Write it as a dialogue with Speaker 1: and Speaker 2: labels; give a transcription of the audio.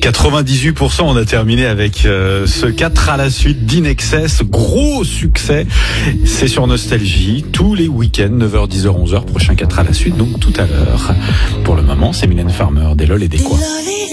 Speaker 1: 98%, on a terminé avec ce 4 à la suite d'Inexcess, gros succès. C'est sur Nostalgie, tous les week-ends, 9h, 10h, 11h, prochain 4 à la suite, donc tout à l'heure. Pour le moment, c'est Mylène Farmer, des LOL et des quoi.